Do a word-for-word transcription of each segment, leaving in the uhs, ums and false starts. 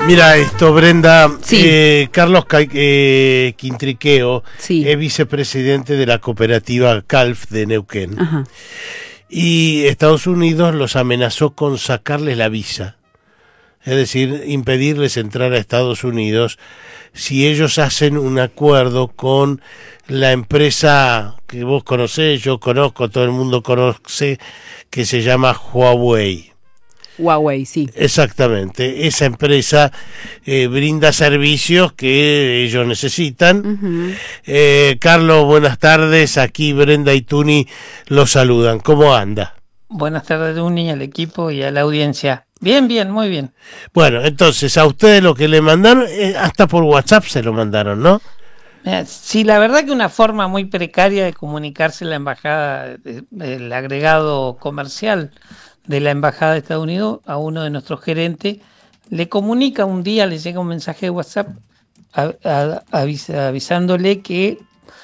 Mira esto, Brenda. Sí. Eh, Carlos Ca eh, Quintriqueo Sí. es vicepresidente de la cooperativa Calf de Neuquén. Ajá. Y Estados Unidos los amenazó con sacarles la visa. Es decir, impedirles entrar a Estados Unidos si ellos hacen un acuerdo con la empresa que vos conocés, yo conozco, todo el mundo conoce, que se llama Huawei. Huawei, sí. Exactamente, esa empresa eh, brinda servicios que ellos necesitan. Uh-huh. eh, Carlos, buenas tardes, aquí Brenda y Tuni los saludan. ¿Cómo anda? Buenas tardes, Tuni, al equipo y a la audiencia. Bien, bien, muy bien. Bueno, entonces a ustedes lo que le mandaron, eh, hasta por WhatsApp se lo mandaron, ¿no? Eh, sí, la verdad que una forma muy precaria de comunicarse en la embajada, eh, el agregado comercial de la embajada de Estados Unidos a uno de nuestros gerentes, le comunica un día, le llega un mensaje de WhatsApp a, a, avis, avisándole que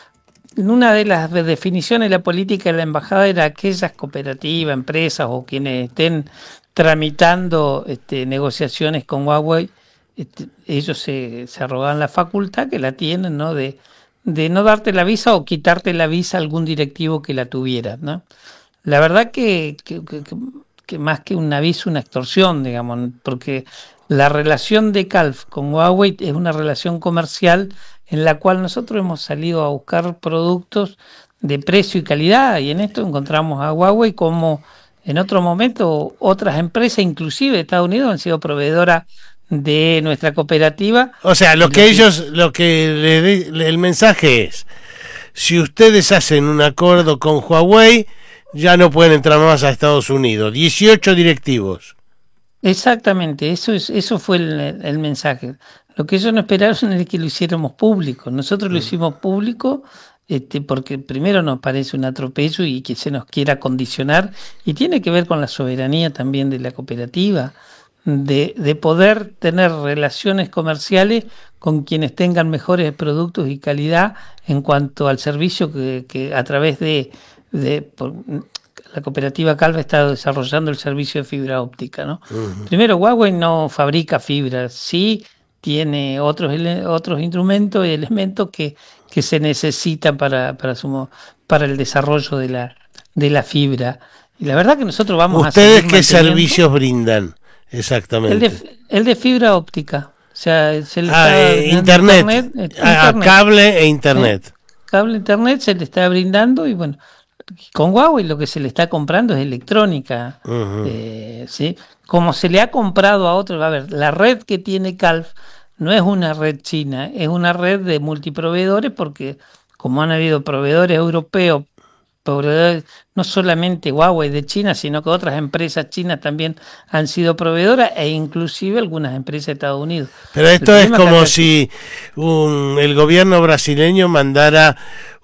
en una de las definiciones de la política de la embajada era aquellas cooperativas, empresas o quienes estén tramitando este, negociaciones con Huawei, este, ellos se, se arrogan la facultad que la tienen, ¿no? De, de no darte la visa o quitarte la visa a algún directivo que la tuviera, ¿no? La verdad que, que, que, que más que un aviso, una extorsión, digamos, porque la relación de Calf con Huawei es una relación comercial en la cual nosotros hemos salido a buscar productos de precio y calidad, y en esto encontramos a Huawei como en otro momento otras empresas, inclusive de Estados Unidos, han sido proveedoras de nuestra cooperativa. O sea, lo lo que que... ellos, lo que le, le, el mensaje es, si ustedes hacen un acuerdo con Huawei, ya no pueden entrar más a Estados Unidos. dieciocho directivos. Exactamente, eso es, eso fue el, el mensaje. Lo que ellos no esperaron es que lo hiciéramos público. Nosotros lo hicimos público este, porque primero nos parece un atropello y que se nos quiera condicionar, y tiene que ver con la soberanía también de la cooperativa, de, de poder tener relaciones comerciales con quienes tengan mejores productos y calidad en cuanto al servicio que, que a través de... de por, la cooperativa Calva está desarrollando el servicio de fibra óptica, ¿no? Uh-huh. Primero, Huawei no fabrica fibra, sí tiene otros otros instrumentos y elementos que, que se necesitan para, para, su, para el desarrollo de la, de la fibra. Y la verdad que nosotros vamos ¿Ustedes a seguir qué servicios brindan exactamente? El de, el de fibra óptica. O sea, se le ah, está eh, internet, internet, eh, ah, internet. Cable e internet. ¿Eh? Cable internet se le está brindando, y bueno, con Huawei lo que se le está comprando es electrónica, uh-huh. eh, ¿sí? Como se le ha comprado a otros. A ver, la red que tiene Calf no es una red china, es una red de multiproveedores, porque como han habido proveedores europeos, proveedores, no solamente Huawei de China, sino que otras empresas chinas también han sido proveedoras, e inclusive algunas empresas de Estados Unidos. Pero esto es como acá... si un, el gobierno brasileño mandara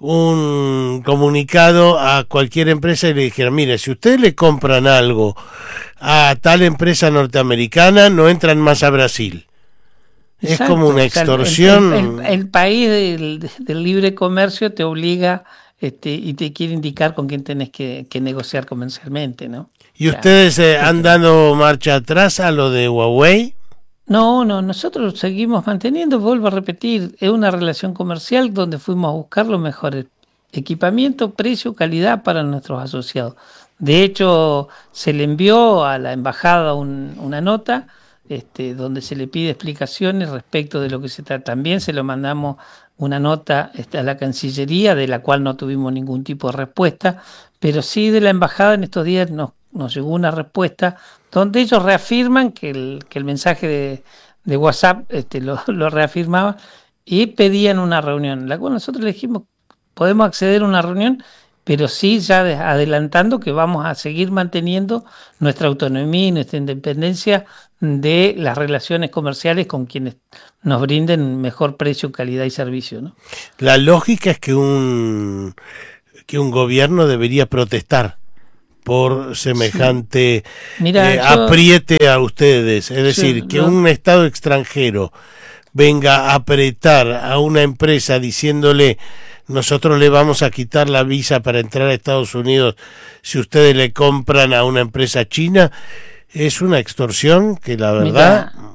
un comunicado a cualquier empresa y le dijera, mire, si ustedes le compran algo a tal empresa norteamericana, no entran más a Brasil. Exacto. Es como una extorsión. O sea, el, el, el, el país del, del libre comercio te obliga este, y te quiere indicar con quién tenés que, que negociar comercialmente, ¿no? ¿Y o sea, ustedes eh, han dado marcha atrás a lo de Huawei? No, no, nosotros seguimos manteniendo, vuelvo a repetir, es una relación comercial donde fuimos a buscar los mejores equipamiento, precio, calidad para nuestros asociados. De hecho, se le envió a la embajada un, una nota este, donde se le pide explicaciones respecto de lo que se trata. También se lo mandamos una nota este, a la Cancillería, de la cual no tuvimos ningún tipo de respuesta, pero sí de la embajada en estos días nos, nos llegó una respuesta donde ellos reafirman que el, que el mensaje de, de WhatsApp este, lo, lo reafirmaba, y pedían una reunión, la cual nosotros le dijimos, podemos acceder a una reunión, pero sí ya adelantando que vamos a seguir manteniendo nuestra autonomía y nuestra independencia de las relaciones comerciales con quienes nos brinden mejor precio, calidad y servicio, ¿no? La lógica es que un, que un gobierno debería protestar por semejante sí. Mira, eh, yo... apriete a ustedes, es decir, yo, que no... un Estado extranjero venga a apretar a una empresa diciéndole, nosotros le vamos a quitar la visa para entrar a Estados Unidos si ustedes le compran a una empresa china, es una extorsión que la verdad... Mira,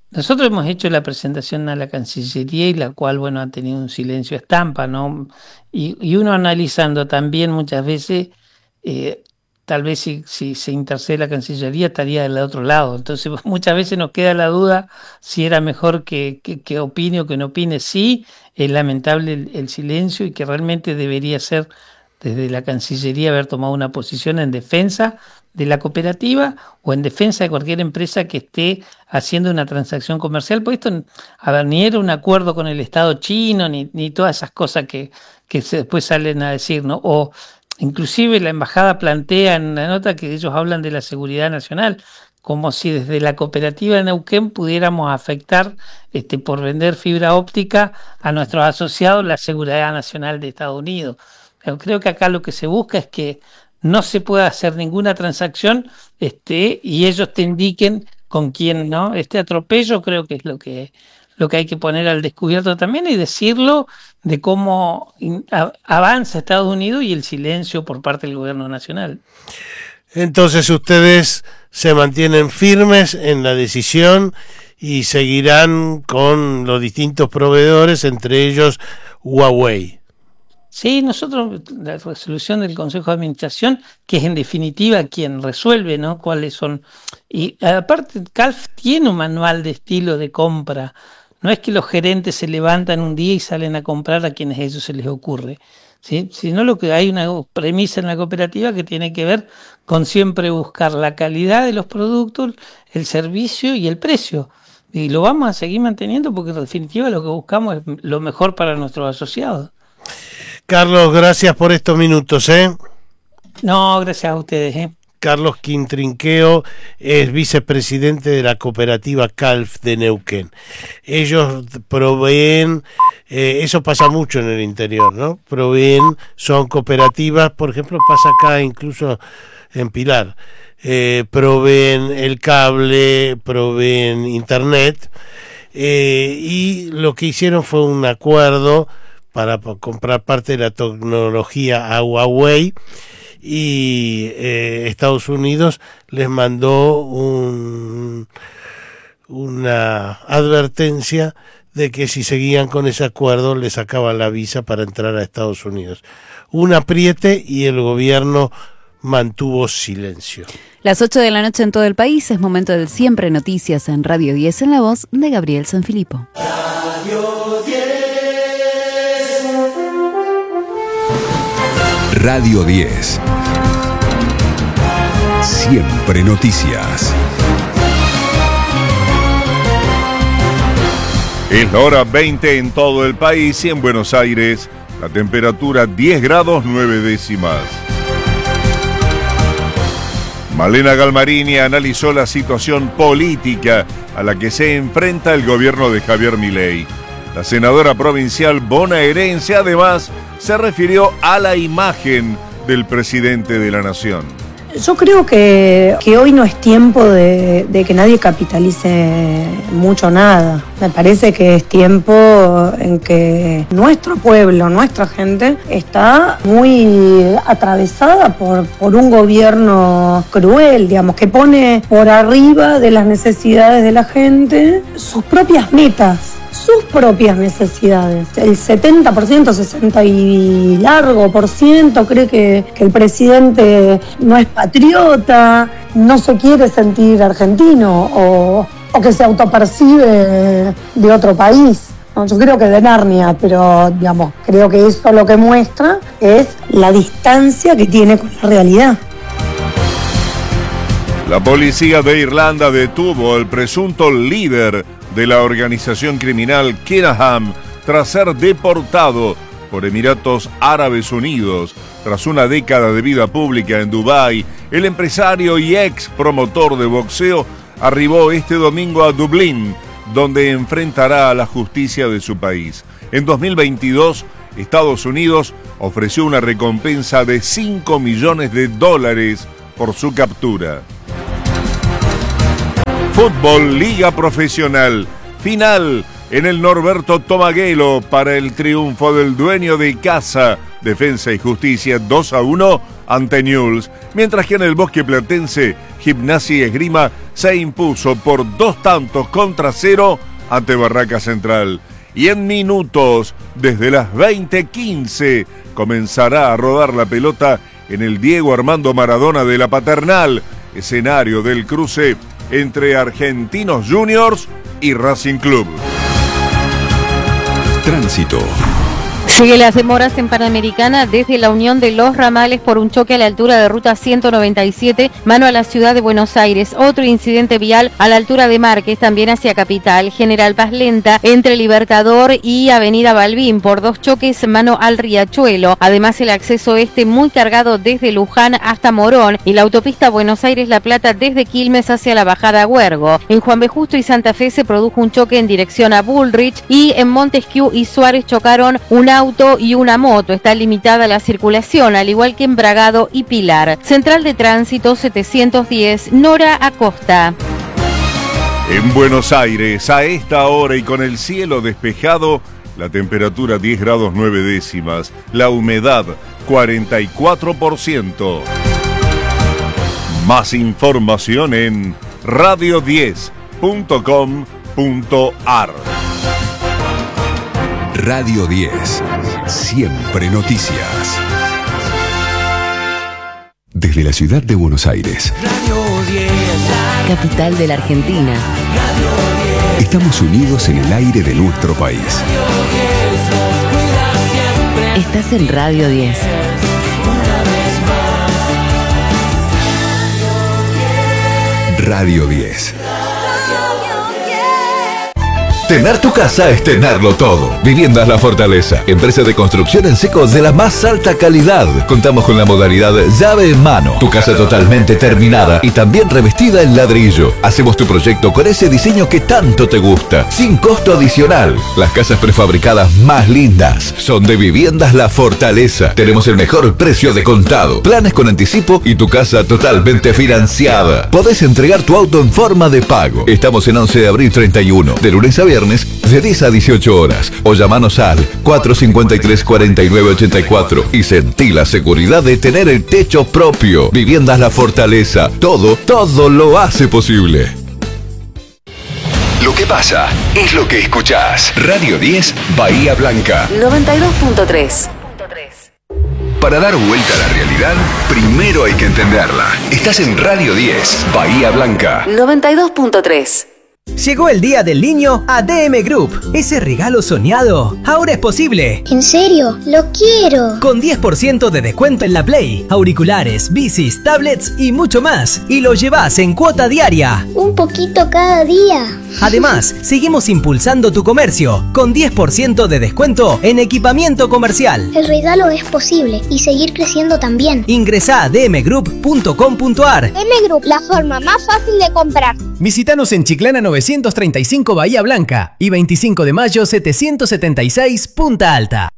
nosotros hemos hecho la presentación a la Cancillería y la cual, bueno, ha tenido un silencio estampa, ¿no? Y, y uno analizando también muchas veces, eh, tal vez si, si se intercede la Cancillería estaría del otro lado. Entonces muchas veces nos queda la duda si era mejor que, que, que opine o que no opine. Sí, es lamentable el, el silencio y que realmente debería ser desde la Cancillería haber tomado una posición en defensa de la cooperativa o en defensa de cualquier empresa que esté haciendo una transacción comercial, pues esto, a ver, ni era un acuerdo con el Estado chino, ni, ni todas esas cosas que, que se después salen a decir, ¿no? O inclusive la embajada plantea en la nota que ellos hablan de la seguridad nacional, como si desde la cooperativa de Neuquén pudiéramos afectar este, por vender fibra óptica a nuestros asociados la seguridad nacional de Estados Unidos. Pero creo que acá lo que se busca es que no se pueda hacer ninguna transacción este, y ellos te indiquen con quién, ¿no? Este atropello creo que es lo que, lo que hay que poner al descubierto también y decirlo de cómo avanza Estados Unidos y el silencio por parte del gobierno nacional. Entonces ustedes se mantienen firmes en la decisión y seguirán con los distintos proveedores, entre ellos Huawei. Sí, nosotros, la resolución del Consejo de Administración, que es en definitiva quien resuelve, ¿no? Cuáles son. Y aparte, C A L F tiene un manual de estilo de compra. No es que los gerentes se levantan un día y salen a comprar a quienes a ellos se les ocurre, ¿sí? Sino lo que hay una premisa en la cooperativa que tiene que ver con siempre buscar la calidad de los productos, el servicio y el precio. Y lo vamos a seguir manteniendo porque en definitiva lo que buscamos es lo mejor para nuestros asociados. Carlos, gracias por estos minutos, ¿eh? No, gracias a ustedes, ¿eh? Carlos Quintrinqueo es vicepresidente de la cooperativa C A L F de Neuquén. Ellos proveen, eh, eso pasa mucho en el interior, ¿no? Proveen, son cooperativas, por ejemplo, pasa acá incluso en Pilar, eh, proveen el cable, proveen internet, eh, y lo que hicieron fue un acuerdo para comprar parte de la tecnología a Huawei y eh, Estados Unidos les mandó un, una advertencia de que si seguían con ese acuerdo les sacaban la visa para entrar a Estados Unidos. Un apriete y el gobierno mantuvo silencio. Las ocho de la noche en todo el país, es momento del Siempre Noticias en Radio diez en la voz de Gabriel Sanfilippo. Radio diez. Radio diez. Siempre Noticias. Es la hora veinte en todo el país y en Buenos Aires la temperatura diez grados nueve décimas. Malena Galmarini analizó la situación política a la que se enfrenta el gobierno de Javier Milei. La senadora provincial bonaerense además se refirió a la imagen del presidente de la nación. Yo creo que, que hoy no es tiempo de, de que nadie capitalice mucho nada. Me parece que es tiempo en que nuestro pueblo, nuestra gente, está muy atravesada por, por un gobierno cruel, digamos, que pone por arriba de las necesidades de la gente sus propias metas. Sus propias necesidades. El setenta por ciento, sesenta y largo por ciento cree que, que el presidente no es patriota, no se quiere sentir argentino o, o que se autopercibe de otro país. No, yo creo que de Narnia, pero digamos, creo que eso lo que muestra es la distancia que tiene con la realidad. La policía de Irlanda detuvo al presunto líder de la organización criminal Kenaham tras ser deportado por Emiratos Árabes Unidos. Tras una década de vida pública en Dubái, el empresario y ex promotor de boxeo arribó este domingo a Dublín, donde enfrentará a la justicia de su país. En dos mil veintidós, Estados Unidos ofreció una recompensa de cinco millones de dólares por su captura. Fútbol Liga Profesional. Final en el Norberto Tomaguelo para el triunfo del dueño de casa, Defensa y Justicia dos a uno ante Newell's, mientras que en el Bosque Platense, Gimnasia y Esgrima se impuso por dos tantos contra cero ante Barraca Central. Y en minutos, desde las veinte quince, comenzará a rodar la pelota en el Diego Armando Maradona de la Paternal, escenario del cruce entre Argentinos Juniors y Racing Club. Tránsito. Sigue las demoras en Panamericana desde la unión de los ramales por un choque a la altura de ruta ciento noventa y siete, mano a la ciudad de Buenos Aires. Otro incidente vial a la altura de Márquez, también hacia Capital. General Paz lenta entre Libertador y Avenida Balbín por dos choques, mano al Riachuelo. Además, el acceso este muy cargado desde Luján hasta Morón y la autopista Buenos Aires-La Plata desde Quilmes hacia la bajada Huergo. En Juan B. Justo y Santa Fe se produjo un choque en dirección a Bullrich y en Montesquieu y Suárez chocaron un auto y una moto. Está limitada la circulación, al igual que en Bragado y Pilar. Central de Tránsito setecientos diez, Nora Acosta. En Buenos Aires, a esta hora y con el cielo despejado, la temperatura diez grados nueve décimas, la humedad cuarenta y cuatro por ciento. Más información en radio diez punto com punto ar. Radio diez, siempre noticias. Desde la ciudad de Buenos Aires, Radio diez, capital de la Argentina. Radio diez, estamos unidos en el aire de nuestro país. Radio diez, nos cuida siempre. Estás en Radio diez. Radio diez. Tener tu casa es tenerlo todo. Viviendas La Fortaleza, empresa de construcción en seco de la más alta calidad. Contamos con la modalidad llave en mano. Tu casa totalmente terminada y también revestida en ladrillo. Hacemos tu proyecto con ese diseño que tanto te gusta, sin costo adicional. Las casas prefabricadas más lindas son de Viviendas La Fortaleza. Tenemos el mejor precio de contado, planes con anticipo y tu casa totalmente financiada. Podés entregar tu auto en forma de pago. Estamos en once de abril treinta y uno, de lunes a viernes, de diez a dieciocho horas, o llamanos al cuatro cinco tres, cuatro nueve ocho cuatro y sentí la seguridad de tener el techo propio. Viviendas La Fortaleza, todo, todo lo hace posible. Lo que pasa es lo que escuchás. Radio diez, Bahía Blanca. noventa y dos punto tres. Para dar vuelta a la realidad, primero hay que entenderla. Estás en Radio diez, Bahía Blanca. noventa y dos punto tres. Llegó el Día del Niño a D M Group. Ese regalo soñado ahora es posible. ¿En serio? ¡Lo quiero! Con diez por ciento de descuento en la Play, auriculares, bicis, tablets y mucho más. Y lo llevas en cuota diaria. Un poquito cada día. Además, seguimos impulsando tu comercio con diez por ciento de descuento en equipamiento comercial. El regalo es posible y seguir creciendo también. Ingresá a d m group punto com punto a r. D M Group, la forma más fácil de comprar. Visítanos en Chiclana novecientos treinta y cinco Bahía Blanca y veinticinco de mayo setecientos setenta y seis Punta Alta.